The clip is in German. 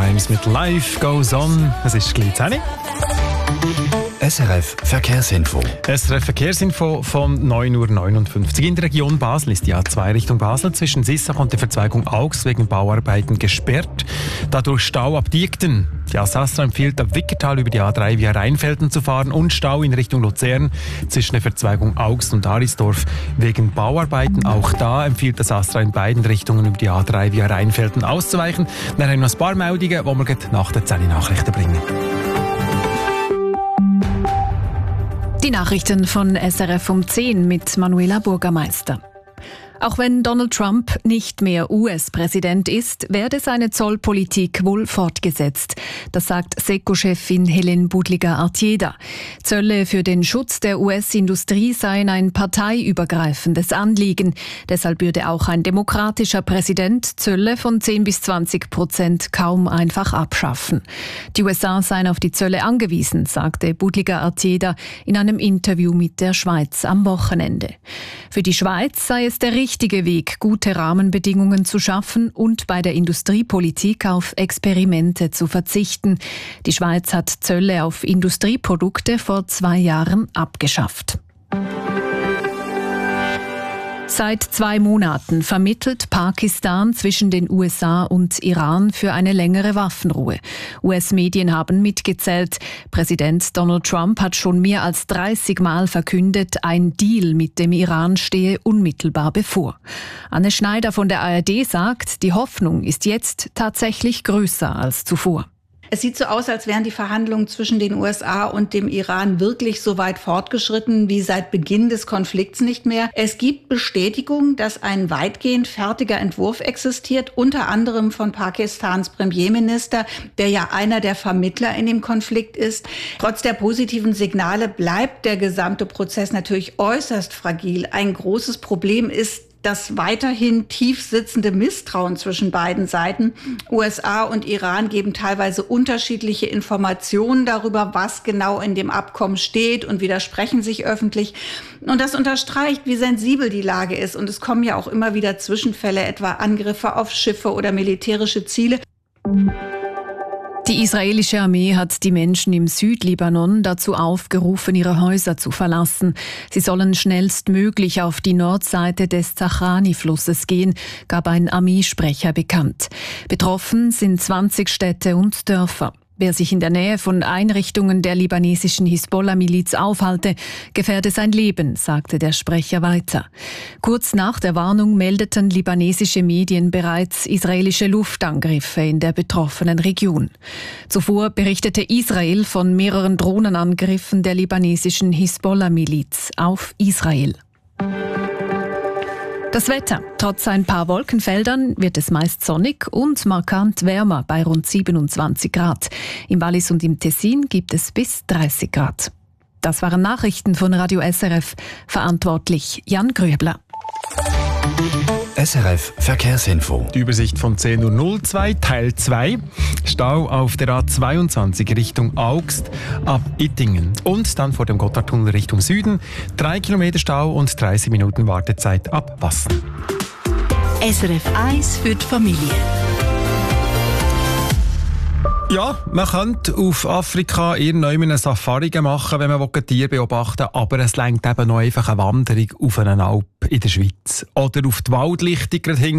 Times mit Life Goes On. Es ist gleich 10. SRF Verkehrsinfo. SRF Verkehrsinfo von 9:59 Uhr. In der Region Basel ist die A2 Richtung Basel zwischen Sissach und der Verzweigung Augs wegen Bauarbeiten gesperrt. Dadurch Stau ab Diekten. Die Asastra empfiehlt, ab Wickertal über die A3 via Rheinfelden zu fahren und Stau in Richtung Luzern zwischen der Verzweigung Augs und Arisdorf wegen Bauarbeiten. Auch da empfiehlt das Astra in beiden Richtungen über die A3 via Rheinfelden auszuweichen. Dann haben wir noch ein paar Meldungen, die wir nach der 10 Nachrichten bringen. Die Nachrichten von SRF um 10 mit Manuela Burgermeister. Auch wenn Donald Trump nicht mehr US-Präsident ist, werde seine Zollpolitik wohl fortgesetzt. Das sagt SECO-Chefin Helen Budliger-Artieda. Zölle für den Schutz der US-Industrie seien ein parteiübergreifendes Anliegen. Deshalb würde auch ein demokratischer Präsident Zölle von 10-20% kaum einfach abschaffen. Die USA seien auf die Zölle angewiesen, sagte Budliger-Artieda in einem Interview mit der Schweiz am Wochenende. Für die Schweiz sei es der richtige Weg, gute Rahmenbedingungen zu schaffen und bei der Industriepolitik auf Experimente zu verzichten. Die Schweiz hat Zölle auf Industrieprodukte vor 2 Jahren abgeschafft. Seit 2 Monaten vermittelt Pakistan zwischen den USA und Iran für eine längere Waffenruhe. US-Medien haben mitgezählt. Präsident Donald Trump hat schon mehr als 30 Mal verkündet, ein Deal mit dem Iran stehe unmittelbar bevor. Anne Schneider von der ARD sagt, die Hoffnung ist jetzt tatsächlich größer als zuvor. Es sieht so aus, als wären die Verhandlungen zwischen den USA und dem Iran wirklich so weit fortgeschritten wie seit Beginn des Konflikts nicht mehr. Es gibt Bestätigung, dass ein weitgehend fertiger Entwurf existiert, unter anderem von Pakistans Premierminister, der ja einer der Vermittler in dem Konflikt ist. Trotz der positiven Signale bleibt der gesamte Prozess natürlich äußerst fragil. Ein großes Problem ist das weiterhin tief sitzende Misstrauen zwischen beiden Seiten. USA und Iran geben teilweise unterschiedliche Informationen darüber, was genau in dem Abkommen steht und widersprechen sich öffentlich. Und das unterstreicht, wie sensibel die Lage ist. Und es kommen ja auch immer wieder Zwischenfälle, etwa Angriffe auf Schiffe oder militärische Ziele. Die israelische Armee hat die Menschen im Südlibanon dazu aufgerufen, ihre Häuser zu verlassen. Sie sollen schnellstmöglich auf die Nordseite des Zahrani-Flusses gehen, gab ein Armeesprecher bekannt. Betroffen sind 20 Städte und Dörfer. Wer sich in der Nähe von Einrichtungen der libanesischen Hisbollah-Miliz aufhalte, gefährde sein Leben, sagte der Sprecher weiter. Kurz nach der Warnung meldeten libanesische Medien bereits israelische Luftangriffe in der betroffenen Region. Zuvor berichtete Israel von mehreren Drohnenangriffen der libanesischen Hisbollah-Miliz auf Israel. Das Wetter. Trotz ein paar Wolkenfeldern wird es meist sonnig und markant wärmer bei rund 27 Grad. Im Wallis und im Tessin gibt es bis 30 Grad. Das waren Nachrichten von Radio SRF. Verantwortlich Jan Grübler. SRF Verkehrsinfo. Die Übersicht von 10:02 Uhr, Teil 2. Stau auf der A22 Richtung Augst ab Ittingen. Und dann vor dem Gotthardtunnel Richtung Süden 3 Kilometer Stau und 30 Minuten Wartezeit ab Wassen. SRF 1 für die Familie. Ja, man könnte auf Afrika irgendwann eine Safari machen, wenn man Tiere beobachten will, aber es reicht eben noch einfach eine Wanderung auf eine Alp in der Schweiz. Oder auf die Waldlichtung